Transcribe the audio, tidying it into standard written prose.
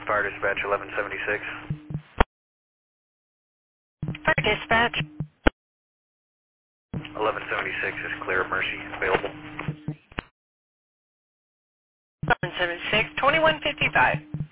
Fire dispatch 1176. Fire dispatch. 1176 is clear. Mercy available. 776 2155.